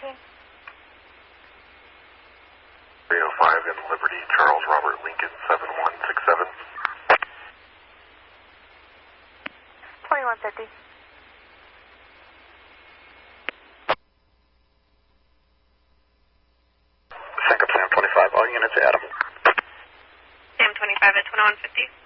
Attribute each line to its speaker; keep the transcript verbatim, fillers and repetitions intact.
Speaker 1: fifteen.
Speaker 2: three oh five in Liberty, Charles Robert Lincoln, seven one six seven.
Speaker 1: twenty-one fifty.
Speaker 2: Sync up Sam twenty-five, all units, Adam.
Speaker 1: Sam twenty-five at twenty-one fifty.